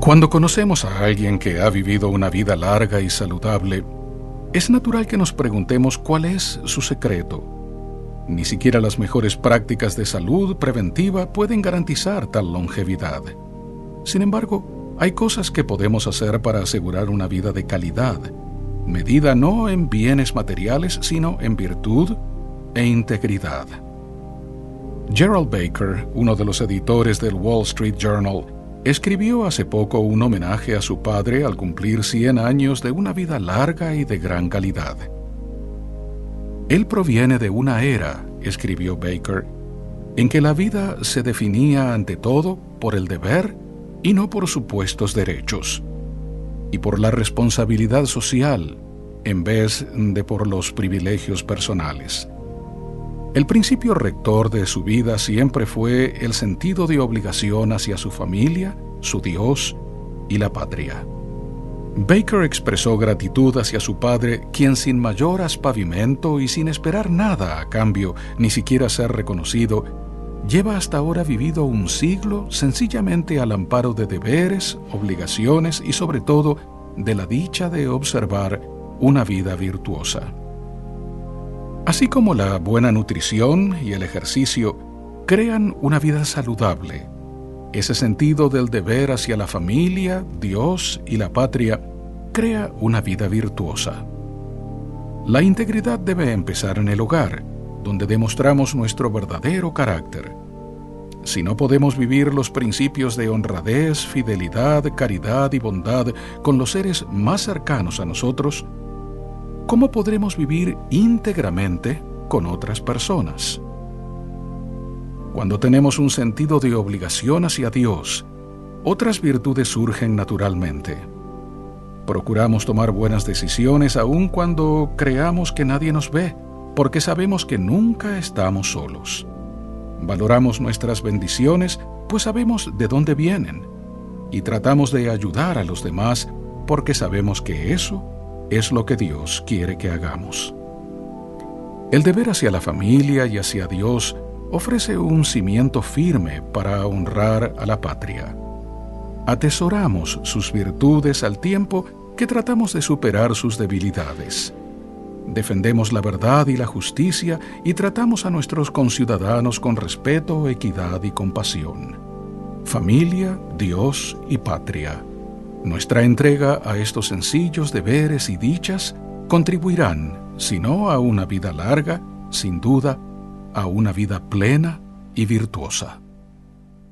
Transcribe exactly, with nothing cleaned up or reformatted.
Cuando conocemos a alguien que ha vivido una vida larga y saludable, es natural que nos preguntemos cuál es su secreto. Ni siquiera las mejores prácticas de salud preventiva pueden garantizar tal longevidad. Sin embargo, hay cosas que podemos hacer para asegurar una vida de calidad, medida no en bienes materiales, sino en virtud e integridad. Gerald Baker, uno de los editores del Wall Street Journal, escribió hace poco un homenaje a su padre al cumplir cien años de una vida larga y de gran calidad. Él proviene de una era, escribió Baker, en que la vida se definía ante todo por el deber y no por supuestos derechos, y por la responsabilidad social en vez de por los privilegios personales. El principio rector de su vida siempre fue el sentido de obligación hacia su familia, su Dios y la patria. Baker expresó gratitud hacia su padre, quien sin mayor aspaviento y sin esperar nada a cambio, ni siquiera ser reconocido, lleva hasta ahora vivido un siglo sencillamente al amparo de deberes, obligaciones y sobre todo de la dicha de observar una vida virtuosa. Así como la buena nutrición y el ejercicio crean una vida saludable, ese sentido del deber hacia la familia, Dios y la patria crea una vida virtuosa. La integridad debe empezar en el hogar, donde demostramos nuestro verdadero carácter. Si no podemos vivir los principios de honradez, fidelidad, caridad y bondad con los seres más cercanos a nosotros, ¿cómo podremos vivir íntegramente con otras personas? Cuando tenemos un sentido de obligación hacia Dios, otras virtudes surgen naturalmente. Procuramos tomar buenas decisiones aun cuando creamos que nadie nos ve, porque sabemos que nunca estamos solos. Valoramos nuestras bendiciones, pues sabemos de dónde vienen, y tratamos de ayudar a los demás, porque sabemos que eso es lo que Dios quiere que hagamos. El deber hacia la familia y hacia Dios ofrece un cimiento firme para honrar a la patria. Atesoramos sus virtudes al tiempo que tratamos de superar sus debilidades. Defendemos la verdad y la justicia y tratamos a nuestros conciudadanos con respeto, equidad y compasión. Familia, Dios y patria. Nuestra entrega a estos sencillos deberes y dichas contribuirán, si no a una vida larga, sin duda, a una vida plena y virtuosa.